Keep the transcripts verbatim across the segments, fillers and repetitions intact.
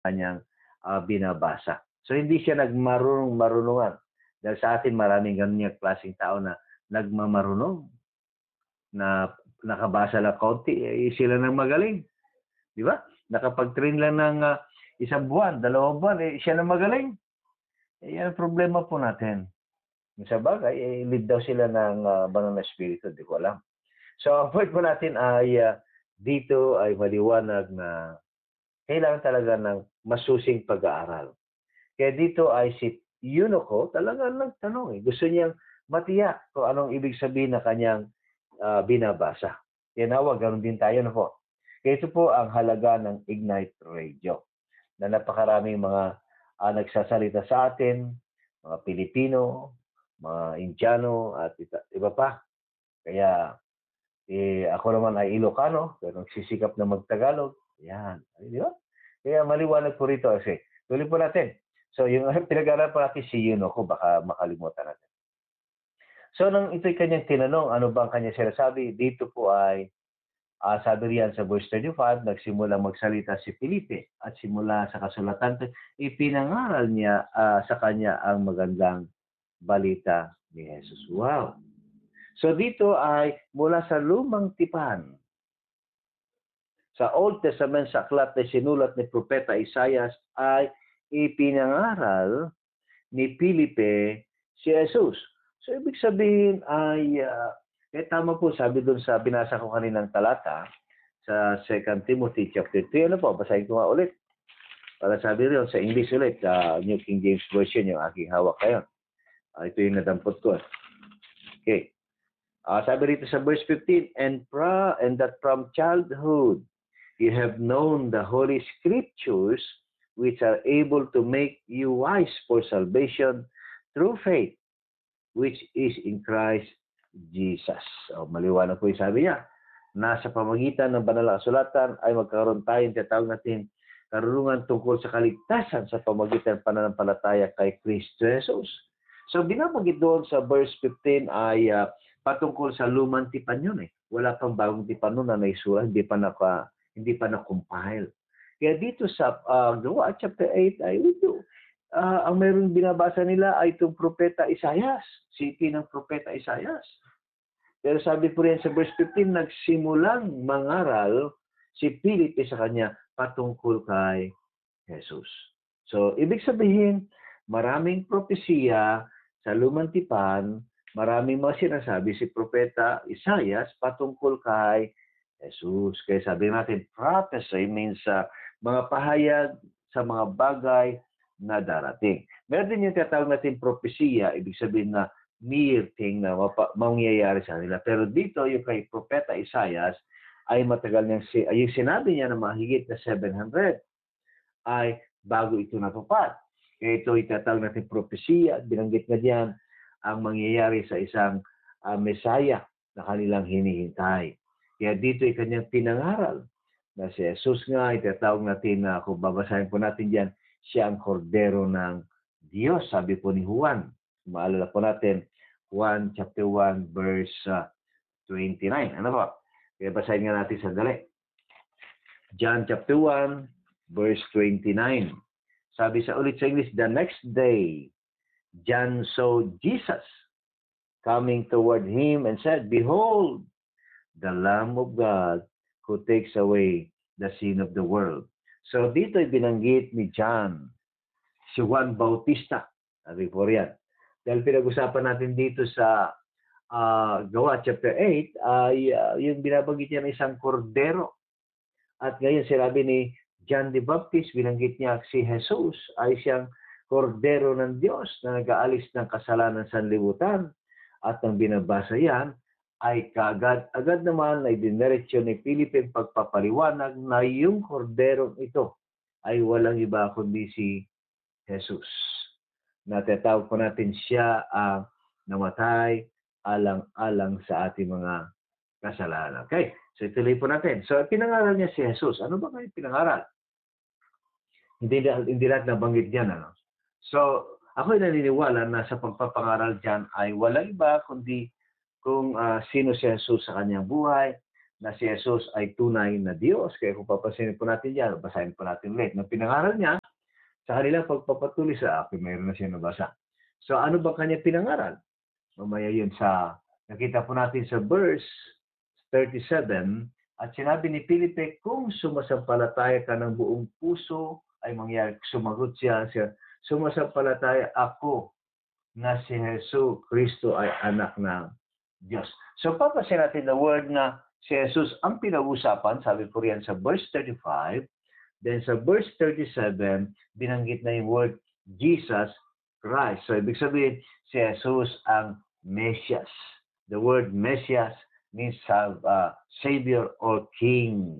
kanyang uh, binabasa. So hindi siya nagmarunong-marunungan. Dahil sa atin maraming ganyan klaseng tao na nagmamarunong, na nakabasa lang konti, eh, sila nang magaling. Di ba? Nakapag-train lang ng uh, isang buwan, dalawang buwan, eh, siya nang magaling. Eh, yan ang problema po natin. Sa bagay, eh, lead daw sila ng uh, banal na espiritu, di ko alam. So, ang point po natin ay uh, dito ay maliwanag na kailangan talaga ng masusing pag-aaral. Kaya dito ay si Eunuco talagang nagtanong. Eh. Gusto niyang matiyak kung anong ibig sabihin na kanyang uh, binabasa. Tinawag, ganoon din tayo na po. Kaya ito po ang halaga ng Ignite Radio na napakaraming mga uh, nagsasalita sa atin, mga Pilipino, mga Indiano, at iba pa. Kaya eh, ako naman ay Ilocano, pero nagsisikap na magtagalog. Yan. Di ba? Kaya maliwanag po rito kasi. Tuloy po natin. So, yung pinag-aaral pa natin si Eunuco, baka makalimutan natin. So, nang ito'y kanyang tinanong, ano bang kanyang sinasabi? Dito po ay, uh, sabi riyan sa verse thirty-five, nagsimula magsalita si Felipe at simula sa kasulatan, ipinangaral niya uh, sa kanya ang magandang balita ni Jesus. Wow! So, dito ay mula sa lumang tipan. Sa Old Testament, sa aklat na sinulat ni Propeta Isaias ay ipinangaral ni Felipe si Jesus. So, ibig sabihin ay, uh, eh, tama po, sabi doon sa binasa ko kaninang talata, sa Second Timothy chapter three, ano po, basahin ko nga ulit. Para sabi rin sa English ulit, uh, New King James Version, yung aking hawak ngayon. Uh, ito yung nadampot ko. Okay. Uh, sabi rito sa verse fifteen, and, pra, and that from childhood you have known the Holy Scriptures, which are able to make you wise for salvation through faith, which is in Christ Jesus. O, maliwanag po yung sabi niya. Nasa pamagitan ng banal na kasulatan ay magkaroon tayong tinatawag natin karunungan tungkol sa kaligtasan sa pamagitan ng pananampalataya kay Kristo Jesus. So, binabanggit doon sa verse fifteen ay uh, patungkol sa lumang tipan yun eh. Wala pang bagong tipan nun na naisura, hindi pa naka, hindi pa na-compile. Kaya dito sa uh, Gawa chapter eight ay ito. Uh, ang mayroong binabasa nila ay itong Propeta Isaias, city ng Propeta Isaias. Pero sabi po rin sa verse fifteen, nagsimulang mangaral si Felipe sa kanya patungkol kay Jesus. So, ibig sabihin, maraming propesiya sa lumang tipan, maraming mga sinasabi si Propeta Isaias patungkol kay Jesus. Kaya sabi natin, prophecy means uh, mga pahayag sa mga bagay na darating. Meron din yung tinatawag natin propesiya, ibig sabihin na mere thing na mangyayari sa nila. Pero dito, yung kay Propeta Isaias, ay matagal niyang, yung sinabi niya na mahigit na seven hundred, ay bago ito natupad. Kaya ito itatawag natin propesiya, binanggit na diyan ang mangyayari sa isang uh, Messiah na kanilang hinihintay. Kaya dito ay kanyang pinangaral na si Jesus nga, itatawag natin na, kung babasahin po natin diyan, siya ang kordero ng Diyos, sabi po ni Juan. Maalala po natin, Juan chapter one verse uh, twenty-nine. Ano po? Kaya basahin nga natin sandali. John chapter one verse twenty-nine. Sabi sa ulit sa English, the next day, John saw Jesus coming toward him and said, behold, the Lamb of God who takes away the sin of the world. So dito ay binanggit ni John, si Juan Bautista. Sabi po riyan. Dahil pinag-usapan natin dito sa uh, Gawa chapter eight, ay uh, yung binabanggit niya ng isang kordero. At ngayon sinabi ni John the Baptist, binanggit niya si Jesus ay siyang kordero ng Diyos na nag-aalis ng kasalanan sa sanlibutan. At ang binabasa yan, ay kaagad-agad naman ay dinerecho ni Felipe pagpapaliwanag na yung korderong ito ay walang iba kundi si Jesus. Natatawag po natin siya ang namatay alang-alang sa ating mga kasalanan. Okay, so ituloy po natin. So pinangaral niya si Jesus. Ano ba kayo pinangaral? Hindi, hindi lahat nabanggit diyan. Ano? So ako'y naniniwala na sa pagpapangaral diyan ay walang iba kundi kung uh, sino si Jesus sa kanyang buhay, na si Jesus ay tunay na Diyos. Kaya kung papansinin po natin yan, basahin po natin ulit. Nang pinangaral niya, sa kanilang pagpapatuloy sa akin, mayroon na siya nabasa. So ano ba kanya pinangaral? Mamaya yun sa, nakita po natin sa verse thirty-seven, at sinabi ni Felipe, kung sumasampalataya ka ng buong puso, ay mangyari. Sumagot siya, siya sumasampalataya ako na si Jesus Kristo ay anak ng Diyos. So papasin natin the word na si Jesus ang pinag-usapan, sabi po riyan sa verse thirty-five, then sa verse thirty-seven, binanggit na yung word Jesus Christ. So ibig sabihin, si Jesus ang Mesias. The word Mesias means uh, Savior or King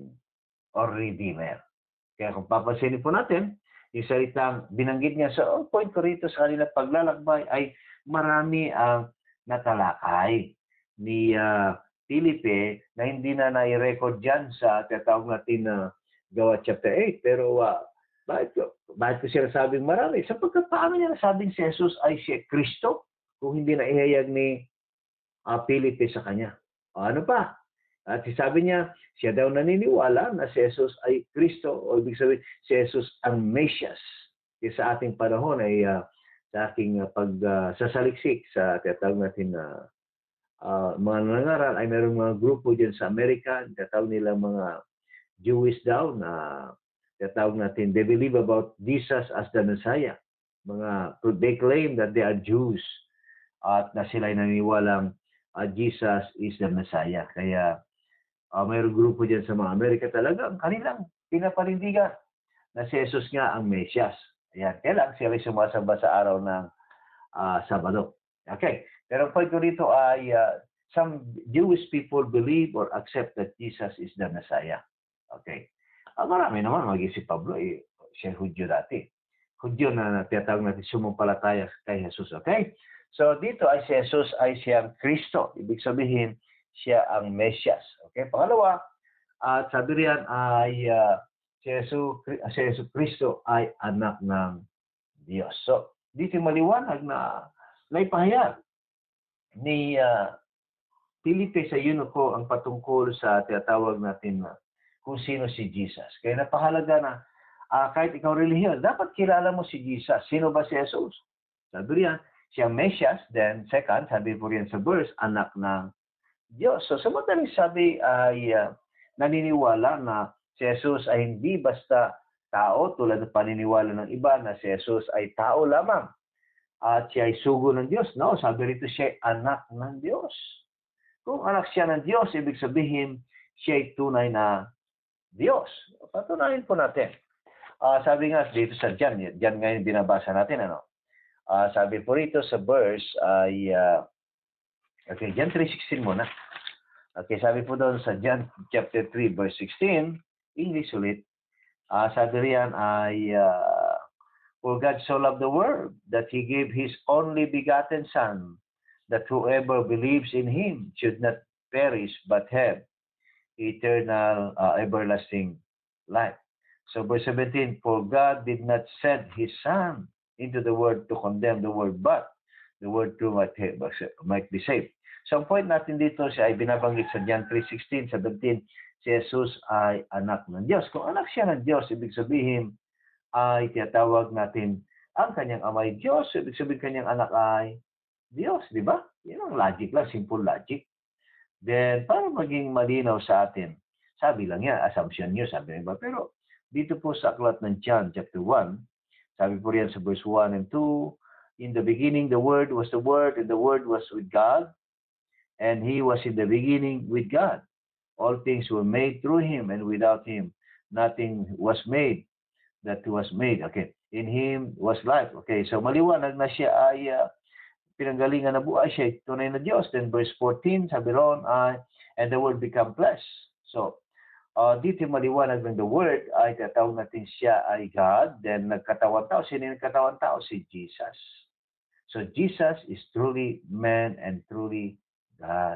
or Redeemer. Kaya kung papansinin po natin, yung salitang binanggit niya sa all point ko rito sa kanilang paglalakbay ay marami ang natalakay ni uh, Felipe na hindi na nai-record dyan sa tatawag natin na uh, Gawa chapter eight. Pero uh, bakit, ko, bakit ko siya nasabing marami? Sapagkat paano niya nasabing si Jesus ay si Kristo kung hindi na ihayag ni uh, Felipe sa kanya? O ano pa? At sabi niya, siya daw naniniwala na si Jesus ay Kristo, o ibig sabihin, si Jesus ang Mesias. Kaya sa ating panahon ay uh, sa aking uh, pagsasaliksik uh, sa tinatawag natin na uh, uh, mga nangaral ay mayroong mga grupo dyan sa Amerika, tinatawag nila mga Jewish daw na tinatawag natin, they believe about Jesus as the Messiah. Mga, they claim that they are Jews at na sila ay naniniwalang uh, Jesus is the Messiah. Kaya Uh, mayroong grupo dyan sa mga Amerika talaga, ang kanilang pinaparindigan na si Jesus nga ang Mesias. Ayan, kailan sila sumasamba sa araw ng uh, Sabado. Okay, pero ang point ko rito ay uh, some Jewish people believe or accept that Jesus is the Messiah. Okay, uh, marami naman, maging si Pablo, eh, siya Hudyo dati. Hudyo na tinatawag natin sumumpalataya kay Jesus. Okay, so dito ay si Jesus ay siyang Kristo. Ibig sabihin, siya ang Mesias. Okay, pangalawa, at uh, sabi riyan ay uh, si Jesus Kristo ay anak ng Diyos. So, dito maliwanag na naipahayag ni uh, Felipe sa eunuko ang patungkol sa tinatawag natin na kung sino si Jesus. Kaya napahalaga na uh, kahit ikaw relihiyon, dapat kilala mo si Jesus. Sino ba si Jesus? Sabi riyan, siya Mesias. Then second, sabi po riyan sa verse, anak ng Diyos. So, sa madaling sabi ay uh, naniniwala na si Jesus ay hindi basta tao tulad ng paniniwala ng iba na si Jesus ay tao lamang at siya ay sugo ng Diyos. No, sabi rito siya ay anak ng Diyos. Kung anak siya ng Diyos, ibig sabihin siya ay tunay na Diyos. Patunayan po natin. Uh, sabi nga dito sa John, John ngayon binabasa natin, ano? Uh, sabi po rito sa verse ay uh, okay, John three sixteen muna. Okay, sabi po doon sa John chapter three verse sixteen, English ulit. Uh, sabi riyan ay, uh, for God so loved the world that He gave His only begotten Son, that whoever believes in Him should not perish but have eternal, uh, everlasting life. So verse seventeen, for God did not send His Son into the world to condemn the world, but the word through might, might be saved. So ang point natin dito siya ay binabanggit sa John three sixteen, seventeen, si Jesus ay anak ng Diyos. Kung anak siya ng Diyos, ibig sabihin ay tinatawag natin ang kanyang ama ay Diyos. Ibig sabihin kanyang anak ay Diyos, di ba? Yan ang logic lang, simple logic. Then, para maging malinaw sa atin, sabi lang yan, assumption nyo, sabi nyo ba? Pero dito po sa aklat ng John chapter one, sabi po riyan sa verse one and two, in the beginning, the Word was the Word, and the Word was with God, and He was in the beginning with God. All things were made through Him, and without Him, nothing was made that was made. Okay. In Him was life. Okay. So, maliwanag na siya ay uh, pinanggalingan na buhay siya, tunay na Diyos. Then, verse fourteen, sabi ron, uh, and the Word become flesh. So, uh, dito maliwanag ng the Word ay tatawag natin siya ay God. Then, nagkatawan tao. Sino yung nagkatawan tao? Si Jesus. So, Jesus is truly man and truly God.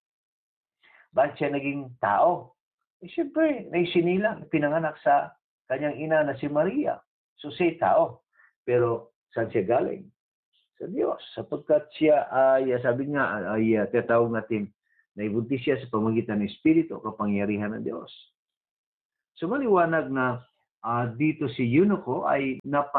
Bakit siya naging tao? Eh, siyempre, naisinilang, pinanganak sa kanyang ina na si Maria. So, siya tao. Pero, saan siya galing? Sa Diyos. Sapagkat siya ay, sabi nga, ay uh, tatawag natin Naibuntis siya sa pamamagitan ng Espiritu o kapangyarihan ng Diyos. So maliwanag na uh, dito si Eunuco ay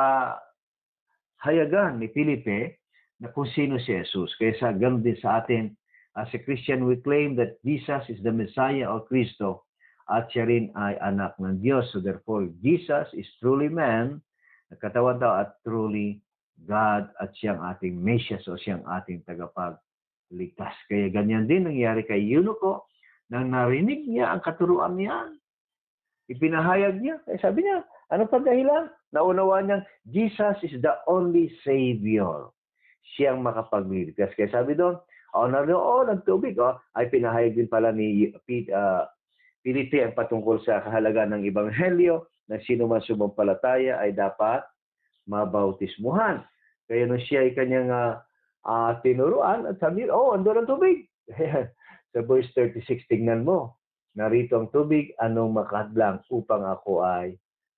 napahayagan ni Felipe na kung sino si Jesus. Kaya sa ganun din sa atin, as a Christian, we claim that Jesus is the Messiah or Kristo at siya rin ay anak ng Diyos. So therefore, Jesus is truly man, katawan daw at truly God at siyang ating Mesias o siyang ating tagapagligtas. Kaya ganyan din nangyari kay Eunuco nang narinig niya ang katuruan niya. Ipinahayag niya. Kaya sabi niya, ano pa dahilan? Naunawaan niyang Jesus is the only Savior. Siyang makapagligtas. Kaya sabi doon, o naroon ng tubig, oh, ay pinahayag din pala ni uh, Felipe ang patungkol sa kahalagaan ng Ebanghelyo na sino man sumampalataya ay dapat mabautismuhan. Kaya nung siya ay kanyang uh, uh, tinuruan at sabi, oh, ando ng tubig. Sa verse thirty-six, tingnan mo. Narito ang tubig, anong makahadlang upang ako ay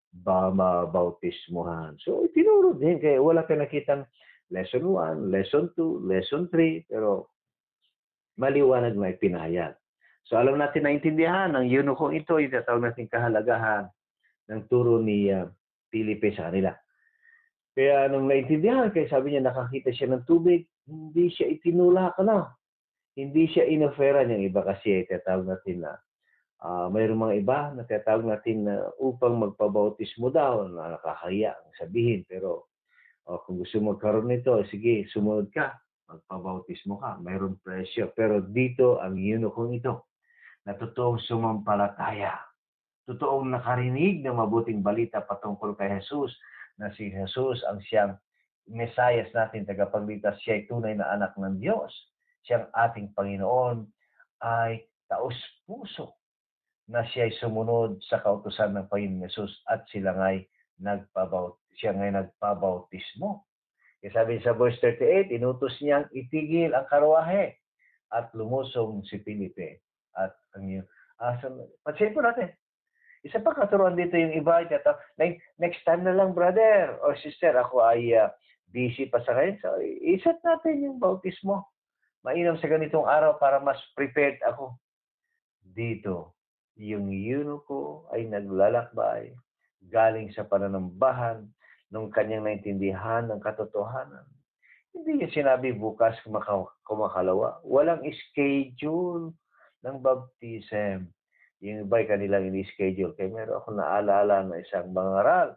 mabautismuhan. So, tinuro din. Kaya wala ka nakitang lesson one, lesson two, lesson three, pero maliwanag na ipinahayag. So, alam natin naintindihan ng Eunuco ito, itatawag natin kahalagahan ng turo ni uh, Felipe sa kanila. Kaya nung naintindihan, kaya sabi niya nakakita siya ng tubig, hindi siya itinulak na. Hindi siya inoferan. Yung iba kasi ay tatawag natin na uh, mayroong mga iba na tatawag natin na upang magpabautismo daw na nakakahiya ang sabihin. Pero oh, kung gusto magkaroon nito, sige, sumunod ka. Magpabautismo ka. Mayroong presyo. Pero dito ang Eunuco ito na totoong sumampalataya. Totoong nakarinig ng mabuting balita patungkol kay Jesus na si Jesus ang siyang Mesayas natin, tagapagligtas, siya ay tunay na anak ng Diyos. Siyang ating Panginoon ay taos-puso na siya ay sumunod sa kautusan ng Panginoon Jesus at sila ngay nagpabaut siya ngay nagpabautismo. Kaya sabi sa verse thirty-eight, inutos niyang itigil ang karwahe at lumusong si Felipe. At ang yun, ah, so, pansin po natin, isa pa katuruan dito yung iba, ito, next time na lang brother or sister, ako ay uh, busy pa sa kayo. So, iset natin yung bautismo. Mainam sa ganitong araw para mas prepared ako. Dito, yung Eunuco ay naglalakbay galing sa pananambahan nung kanyang naintindihan ng katotohanan. Hindi niya sinabi bukas kumakalawa. Walang schedule ng baptism. Yung iba'y kanilang ini-schedule. Kaya meron ako naalala na isang mangaral.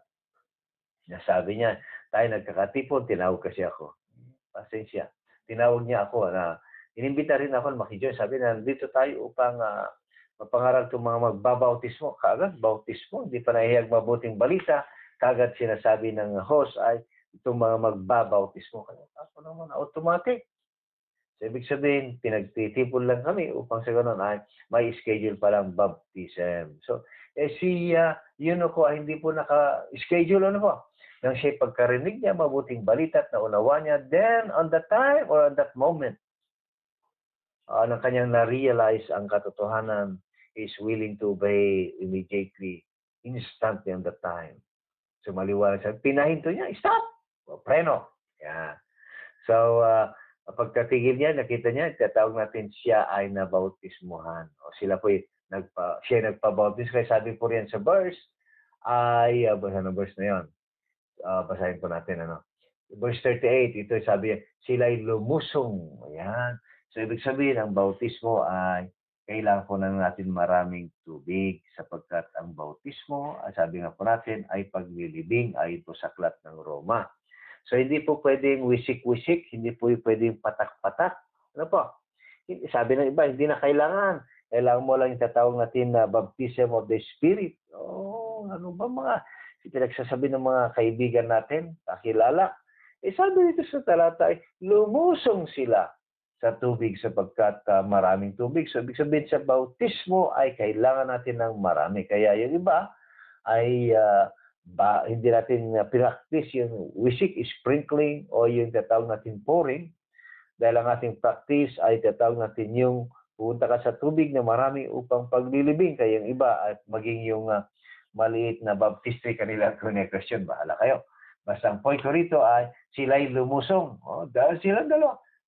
Nasabi niya, tayo nagkakatipon, tinawag kasi ako. Pasensya. Tinawag niya ako na, inimbita rin ako na makijoin. Sabi na, dito tayo upang uh, mapangaral itong mga magbabautismo. Kaagad, bautismo. Hindi pa nahihiyag mabuting balita. Kaagad sinasabi ng host ay, itong mga magbabautismo. Kaya ako naman, automatic. So, ibig sabihin, pinagtitipon lang kami upang sa ganun ay may schedule palang baptism. So, eh, si uh, Eunuco ay hindi po naka-schedule, ano po? Nang siya pagkarinig niya, mabuting balita at naunawa niya, then on that time or on that moment, uh, nang kanyang na-realize ang katotohanan, is willing to obey immediately, instantly on that time. So, maliwanag siya. Pinahinto niya, stop! O, preno. Yan. So, uh, pagkatigil niya, nakita niya, tatawag natin siya ay nabautismuhan. O sila po nagpa, siya nagpabautis. Kaya sabi po riyan sa verse, ay, uh, basa na verse na yun. Uh, basahin po natin, ano. Verse thirty-eight, ito sabi, sila ay lumusong. Ayan. So, ibig sabihin, ang bautismo ay kailangan po na natin maraming tubig sapagkat ang bautismo, sabi nga po natin, ay paglilibing ay ito sa aklat ng Roma. So, hindi po pwedeng wisik-wisik, hindi po pwedeng patak-patak. Ano po? Sabi ng iba, hindi na kailangan. Kailangan mo lang yung tatawag natin na baptism of the Spirit. Oh, ano ba mga pinagsasabi ng mga kaibigan natin, kakilala. Eh, sabi dito sa talata ay, lumusong sila sa tubig sapagkat uh, maraming tubig. So, ibig sabihin sa bautismo ay kailangan natin ng marami. Kaya yung iba ay uh, ba, hindi natin uh, practice yung wisik, sprinkling, o yung tatawag natin pouring. Dahil ang ating practice ay tatawag natin yung pupunta ka sa tubig na marami upang paglilibing. Kaya yung iba at maging yung uh, maliit na baptistry kanila kung na Christian, bahala kayo. Basta ang point ko rito ay sila'y lumusong. Oh, dahil silang dalawa.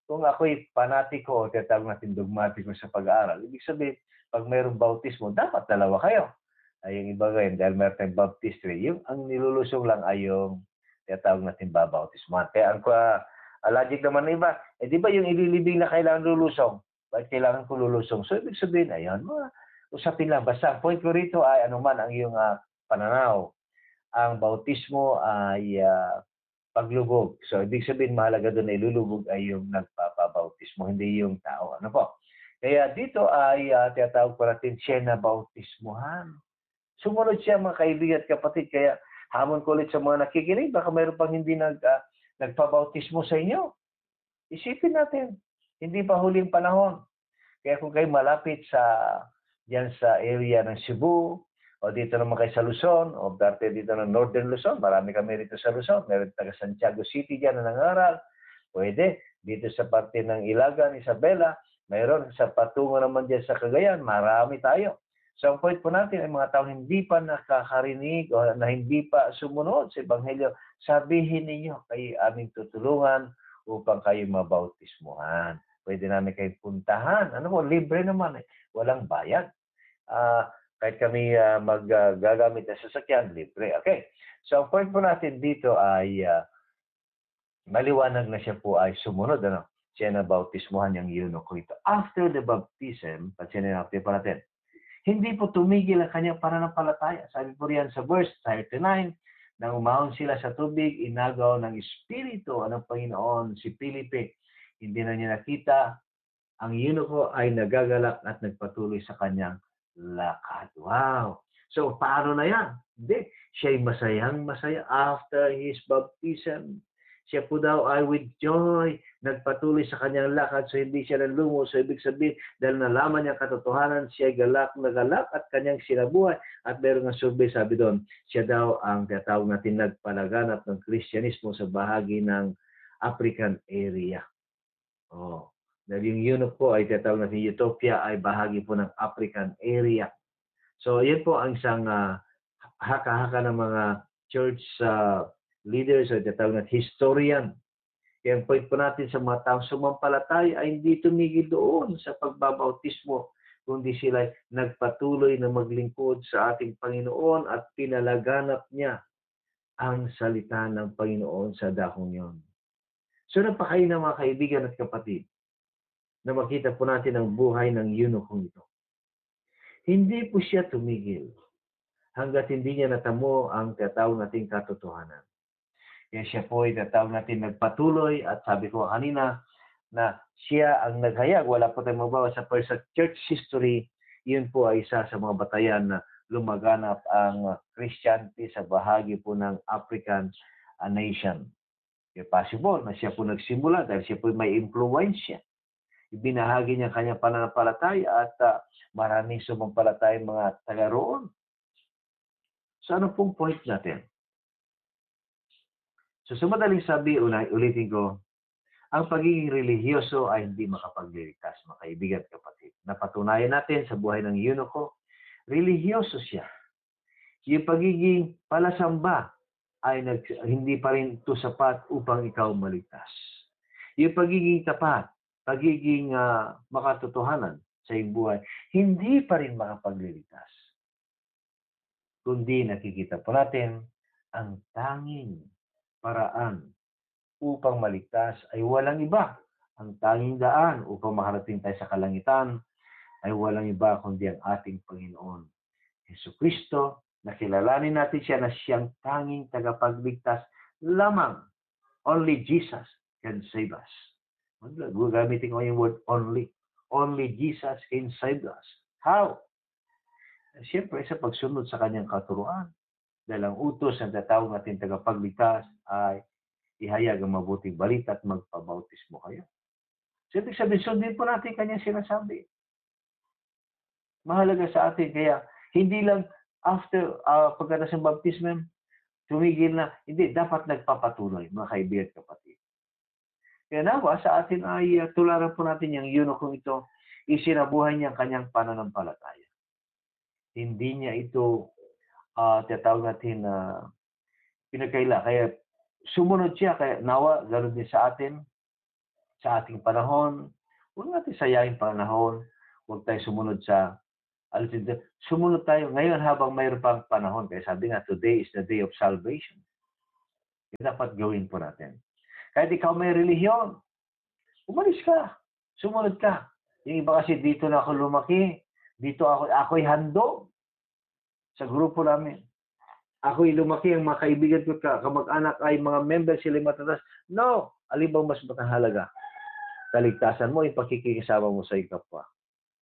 kung ako'y panatiko o tinatawag natin dogmatiko sa pag-aaral, ibig sabihin, pag mayroong bautismo, dapat dalawa kayo. Ay, yung iba ngayon, dahil meron tayong baptistry, yung ang nilulusong lang ay yung tinatawag natin babautismuhan. Kaya ang uh, logic naman ng iba, eh di ba yung ililibing na kailangan lulusong? Bakit kailangan ko lulusong? So, ibig sabihin, ayun, mga usapin lang. Basta, ang point ko rito ay anuman ang iyong uh, pananaw. Ang bautismo ay uh, paglubog. So, ibig sabihin, mahalaga doon na ilulubog ay yung nagpapabautismo, hindi yung tao. Ano po? Kaya dito ay uh, tinatawag ko natin siya na bautismuhan. Sumunod siya mga kaibigan at kapatid. Kaya hamon ko ulit sa mga nakikinig, baka mayroon pang hindi nag, uh, nagpabautismo sa inyo. Isipin natin, hindi pa huling panahon. Kaya kung kayo malapit sa diyan sa area ng Cebu, o dito naman kayo sa Luzon, o dati dito ng Northern Luzon, marami kami dito sa Luzon, meron taga Santiago City diyan na nangaral, pwede. Dito sa parte ng Ilagan, Isabela, mayroon sa patungo naman diyan sa Cagayan, marami tayo. So ang point po natin ay mga tao hindi pa nakakarinig o na hindi pa sumunod sa Ebanghelyo, sabihin ninyo, kayo aming tutulungan upang kayo mabautismuhan. Pwede namin kayo puntahan. Ano po, libre naman eh. Walang bayad. Uh, kahit kami uh, maggagamit uh, ng sasakyan, libre. Okay. So, ang point po natin dito ay uh, maliwanag na siya po ay sumunod. Ano? Siya na bautismuhan yung eunuch ito. After the baptism, pansinin natin pa natin, hindi po tumigil ang kanyang pananampalataya. Sabi po riyan sa verse thirty-nine, nang umahon sila sa tubig, inagaw ng Espiritu ng Panginoon si Filipe. Hindi na niya nakita, ang eunuch ay nagagalak at nagpatuloy sa kanyang lakad. Wow! So, paano na yan? Hindi. Siya'y masayang masaya after his baptism. Siya po daw ay with joy, nagpatuloy sa kanyang lakad, so hindi siya nanlumo. So, ibig sabihin, dahil nalaman niya katotohanan, siya galak na galak at kanyang sinabuhay. At meron ng survey, sabi doon, siya daw ang tinatawag natin nagpalaganap ng Kristyanismo sa bahagi ng African area. Oh, dahil yung eunuch po ay tinatawag natin Ethiopia ay bahagi po ng African area. So, yan po ang isang uh, haka-haka ng mga church uh, leaders o tinatawag natin historian. Kaya ang point po natin sa mga taong sumampalataya ay hindi tumigil doon sa pagbabautismo, kundi sila nagpatuloy na maglingkod sa ating Panginoon at pinalaganap niya ang salita ng Panginoon sa dahong yon. So napakain ng mga kaibigan at kapatid na makita po natin ang buhay ng eunuch ito. Hindi po siya tumigil hanggat hindi niya natamo ang tinatawag nating katotohanan. Kaya siya po ay tinatawag natin nagpatuloy at sabi ko kanina na siya ang naghayag. Wala po tayong mabawa sa sa church history. Yun po ay isa sa mga batayan na lumaganap ang Christianity sa bahagi po ng African uh, nation. Kaya possible na siya po nagsimula dahil siya po may influensya. Ibinahagi niya kanyang pananampalataya at uh, maraming sumampalatayang mga taga roon. So ano pong point natin? So sa madaling sabi, unay, ulitin ko, ang pagiging relihiyoso ay hindi makapagligtas, mga kaibigan at kapatid. Napatunayan natin sa buhay ng eunuch, relihiyoso siya. Yung pagiging palasamba ay nag, hindi pa rin ito sapat upang ikaw maligtas. Yung pagiging tapat, pagiging uh, makatotohanan sa iyong buhay, hindi pa rin makapagliligtas. Kundi nakikita po natin ang tanging paraan upang maligtas ay walang iba. Ang tanging daan upang makarating tayo sa kalangitan ay walang iba kundi ang ating Panginoon Jesucristo. Nakilalanin natin siya na siyang tanging tagapagligtas lamang. Only Jesus can save us. Gagamitin ko yung word only. Only Jesus can save us. How? Siyempre sa pagsunod sa kanyang katuruan. Dahil ang utos ng tatawag natin tagapagligtas ay ihayag ang mabuting balita at magpabautismo kayo. So, ibig sabihin, sundin po natin kanyang sinasabi. Mahalaga sa atin. Kaya, hindi lang after, uh, pagkatapos ng baptism, tumigil na. Hindi, dapat nagpapatuloy, mga kaibigan kapatid. Kaya nawa, sa atin ay uh, tularan po natin yung eunuch ito, isinabuhay niya ang kanyang pananampalataya. Hindi niya ito Uh, tinatawag natin na uh, pinagkaila. Kaya sumunod siya. Kaya nawa, ganoon din sa atin. sa ating panahon. Huwag natin sayangin panahon. Huwag tayo sumunod sa alitin. Sumunod tayo ngayon habang mayroon pang panahon. Kaya sabi nga, today is the day of salvation. Yung dapat gawin po natin. Kahit ikaw may relihiyon, umalis ka. Sumunod ka. Yung iba kasi dito na ako lumaki. Dito ako, ako'y handog sa grupo namin. Ako'y lumaki, ang mga kaibigan ko, kamag-anak ay mga member, sila matatas. No! Alin bang mas matahalaga? Kaligtasan mo, yung pakikisama mo sa kapwa.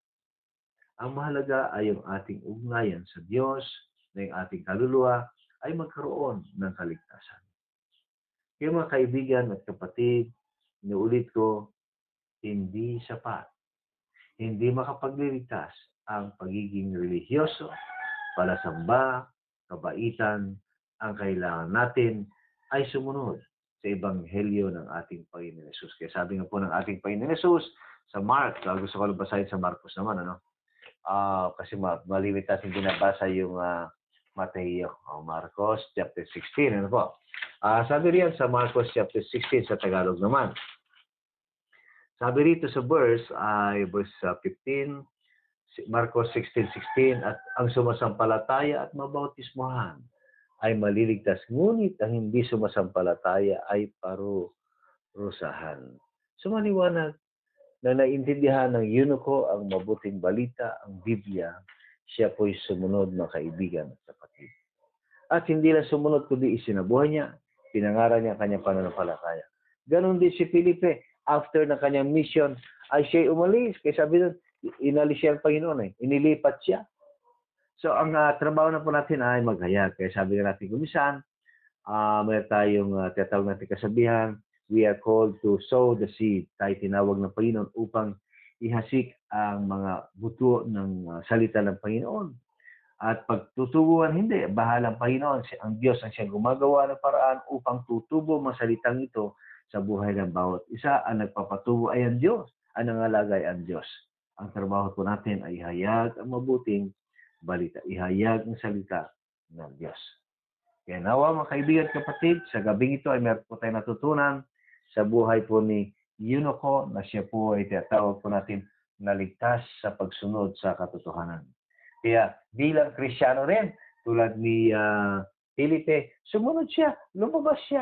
Ang mahalaga ay yung ating ugnayan sa Diyos, na yung ating kaluluwa ay magkaroon ng kaligtasan. Kaya mga kaibigan at kapatid, inuulit ko, hindi sapat, hindi makapagliligtas ang pagiging religyoso, palasamba, kabaitan. Ang kailangan natin ay sumunod sa ebanghelyo ng ating Panginoon Hesus. Kaya sabi nga po ng ating Panginoon Hesus sa Mark, gusto ko lang basahin sa Marcos naman, ano? Uh, kasi malimit natin binabasa yung uh, Mateo, oh, Marcos chapter sixteen, ano po? Uh, sabi riyan sa Marcos chapter sixteen sa Tagalog naman. Sabi rito sa verse ay uh, verse uh, fifteen, Marcos sixteen sixteen, at ang sumasampalataya at mabautismohan ay maliligtas, ngunit ang hindi sumasampalataya ay parurusahan. Sumaliwanag na naintindihan ng eunuko ang mabuting balita, ang Biblia, siya po'y sumunod ng kaibigan at kapatid. At hindi lang sumunod, kundi isinabuhay niya, pinangaral niya ang kanyang pananampalataya. Ganon din si Felipe, after ng kanyang mission, ay siya'y umalis. Kaya sabi nun, inalis siya ang Panginoon eh. Inilipat siya. So, ang uh, trabaho na po natin ay maghayag. Kaya sabi nga natin kumisan, uh, may tayong uh, tinatawag natin kasabihan, we are called to sow the seed. Tayo tinawag ng Panginoon upang ihasik ang mga buto ng uh, salita ng Panginoon. At pagtutubuan, hindi. Bahalang Panginoon. Ang Diyos ang siyang gumagawa ng paraan upang tutubo ang salitang ito sa buhay ng bawat isa. Ang nagpapatubo ay ang Diyos. Ang nangalaga ay ang Diyos. Ang trabaho po natin ay ihayag ang mabuting balita. Ihayag ang salita ng Diyos. Kaya nawa mga kaibigan at kapatid, sa gabing ito ay meron po tayong natutunan sa buhay po ni Eunuko na siya po ay tinatawag po natin na ligtas sa pagsunod sa katotohanan. Kaya bilang Kristiyano rin, tulad ni uh, Felipe, sumunod siya, lumabas siya.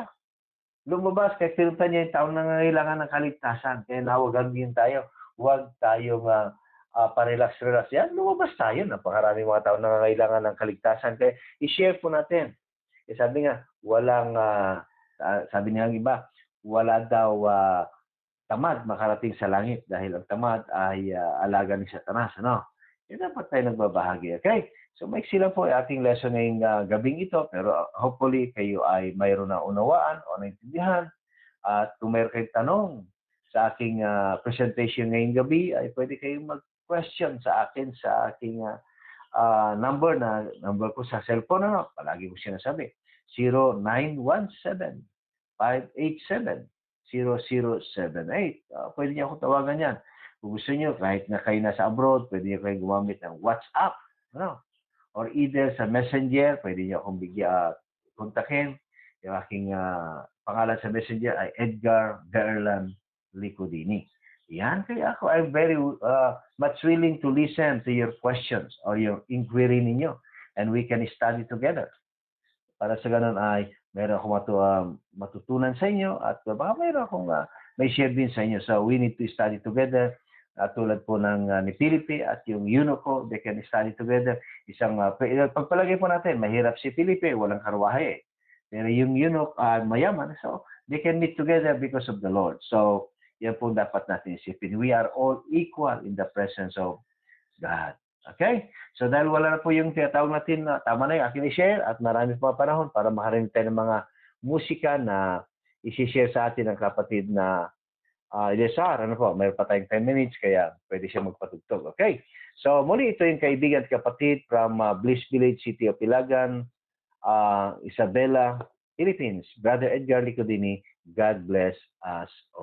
Lumabas kahit pinunta niya yung taong nangangailangan ng kaligtasan. Kaya nawagan din tayo, huwag tayong uh, uh, parelax-relax yan. Lumabas tayo, napakarami mga taong nangangailangan ng kaligtasan. Kaya i-share po natin. Eh, sabi nga, walang, uh, sabi niya ang iba, wala daw uh, tamad makarating sa langit dahil ang tamad ay uh, alaga ni Satanas. Ano? Eh, dapat tayo nagbabahagi. Okay? So, maiksi lang po ating lesson ngayong uh, gabing ito, pero uh, hopefully kayo ay mayroon na unawaan o naintindihan. At kung mayroon kayong tanong sa aking uh, presentation ngayong gabi, ay pwede kayong mag-question sa akin sa aking uh, uh, number na number ko sa cellphone. Ano? Palagi ko sinasabi. zero nine one seven, five eight seven, zero zero seven eight. Uh, pwede niyo akong tawagan yan. Kung gusto niyo, kahit na kayo nasa abroad, pwede niyo kayo gumamit ng WhatsApp. Ano? Or either sa Messenger, pwede niyo akong bigyan, uh, kontakin. Yung aking uh, pangalan sa Messenger ay Edgar Berlan Licodini. Yan, kaya ako, I'm very uh, much willing to listen to your questions or your inquiry ninyo. And we can study together. Para sa ganun ay meron akong matu, uh, matutunan sa inyo at uh, baka meron akong uh, may share din sa inyo. So we need to study together. Uh, tulad po ng uh, ni Felipe at yung Eunuko, they can study together. Isang uh, pagpalagay po natin, mahirap si Felipe, walang karwahe. Pero yung Eunuch uh, mayaman, so they can meet together because of the Lord. So yan po dapat natin isipin. We are all equal in the presence of God. Okay? So dahil wala na po yung tinatawag natin, uh, tama na yung akin i-share at marami pa panahon para makarinig tayo ng mga musika na isi-share sa atin ng kapatid na uh, Eliezer. Ano po? Mayroon pa tayong ten minutes kaya pwede siya magpatugtog. Okay? So muli ito yung kaibigan at kapatid from uh, Bliss Village, City of Ilagan, uh, Isabela, Philippines. Brother Edgar Licodini, God bless us all.